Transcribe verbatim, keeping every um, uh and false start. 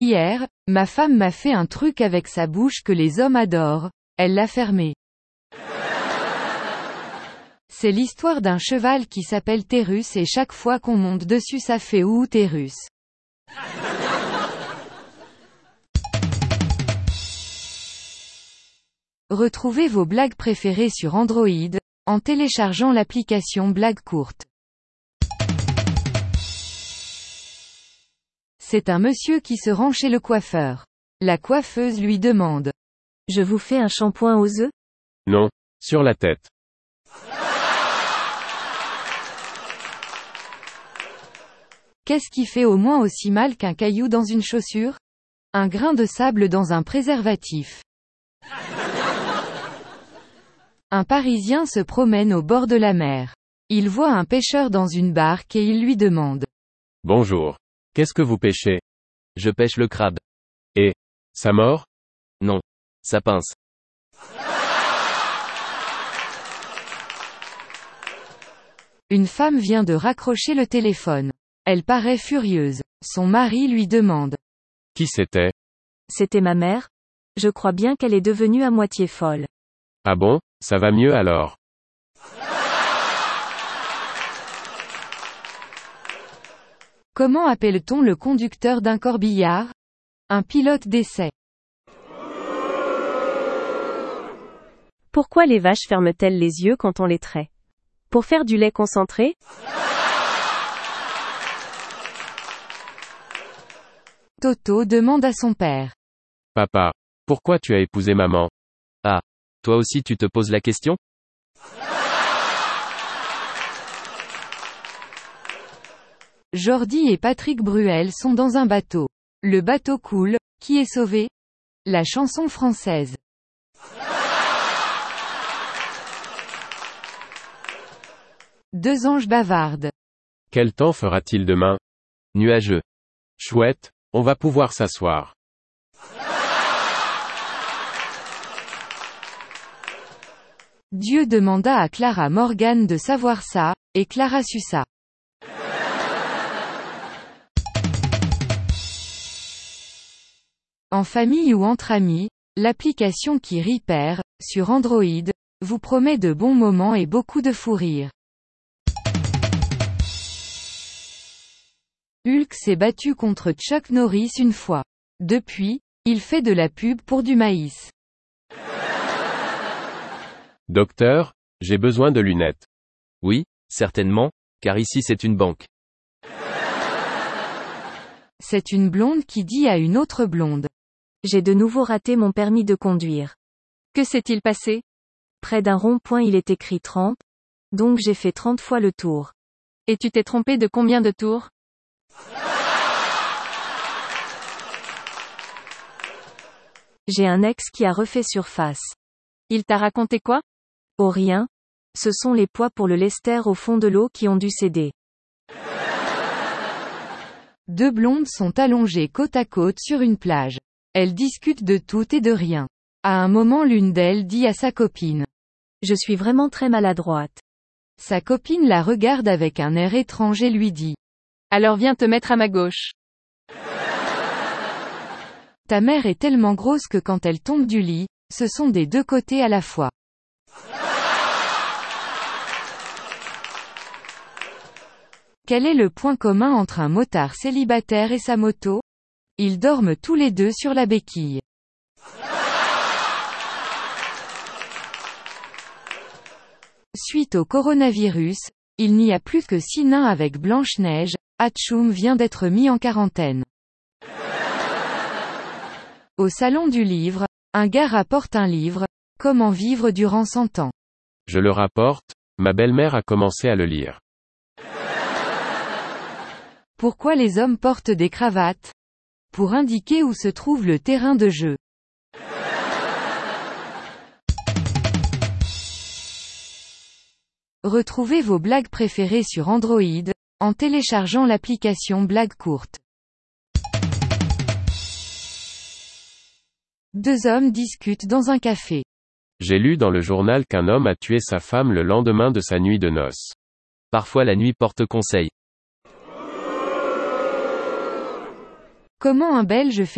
Hier, ma femme m'a fait un truc avec sa bouche que les hommes adorent, elle l'a fermé. C'est l'histoire d'un cheval qui s'appelle Térus et chaque fois qu'on monte dessus ça fait ouh Térus. Retrouvez vos blagues préférées sur Android, en téléchargeant l'application Blagues courtes. C'est un monsieur qui se rend chez le coiffeur. La coiffeuse lui demande. Je vous fais un shampoing aux œufs? Non, sur la tête. Qu'est-ce qui fait au moins aussi mal qu'un caillou dans une chaussure? Un grain de sable dans un préservatif. Un Parisien se promène au bord de la mer. Il voit un pêcheur dans une barque et il lui demande. Bonjour. Qu'est-ce que vous pêchez? Je pêche le crabe. Et ça mord? Non. Ça pince. Une femme vient de raccrocher le téléphone. Elle paraît furieuse. Son mari lui demande. Qui c'était? C'était ma mère. Je crois bien qu'elle est devenue à moitié folle. Ah bon, ça va mieux alors. Comment appelle-t-on le conducteur d'un corbillard? Un pilote d'essai. Pourquoi les vaches ferment-elles les yeux quand on les traite? Pour faire du lait concentré? Toto demande à son père. Papa, pourquoi tu as épousé maman? Ah. Toi aussi tu te poses la question? Jordi et Patrick Bruel sont dans un bateau. Le bateau coule, qui est sauvé? La chanson française. Deux anges bavardent. Quel temps fera-t-il demain? Nuageux. Chouette, on va pouvoir s'asseoir. Dieu demanda à Clara Morgan de savoir ça, et Clara sut ça. En famille ou entre amis, l'application qui rit perd, sur Android, vous promet de bons moments et beaucoup de fou rire. Hulk s'est battu contre Chuck Norris une fois. Depuis, il fait de la pub pour du maïs. Docteur, j'ai besoin de lunettes. Oui, certainement, car ici c'est une banque. C'est une blonde qui dit à une autre blonde. J'ai de nouveau raté mon permis de conduire. Que s'est-il passé? Près d'un rond-point il est écrit trente, donc j'ai fait trente fois le tour. Et tu t'es trompé de combien de tours? J'ai un ex qui a refait surface. Il t'a raconté quoi? Oh rien. Ce sont les poids pour le lester au fond de l'eau qui ont dû céder. Deux blondes sont allongées côte à côte sur une plage. Elles discutent de tout et de rien. À un moment l'une d'elles dit à sa copine. Je suis vraiment très maladroite. Sa copine la regarde avec un air étrange et lui dit. Alors viens te mettre à ma gauche. Ta mère est tellement grosse que quand elle tombe du lit, ce sont des deux côtés à la fois. Quel est le point commun entre un motard célibataire et sa moto? Ils dorment tous les deux sur la béquille. Suite au coronavirus, il n'y a plus que six nains avec Blanche-Neige, Hatchoum vient d'être mis en quarantaine. Au salon du livre, un gars rapporte un livre, Comment vivre durant cent ans. Je le rapporte, ma belle-mère a commencé à le lire. Pourquoi les hommes portent des cravates? Pour indiquer où se trouve le terrain de jeu. Retrouvez vos blagues préférées sur Android, en téléchargeant l'application Blagues courtes. Deux hommes discutent dans un café. J'ai lu dans le journal qu'un homme a tué sa femme le lendemain de sa nuit de noces. Parfois la nuit porte conseil. Comment un Belge fait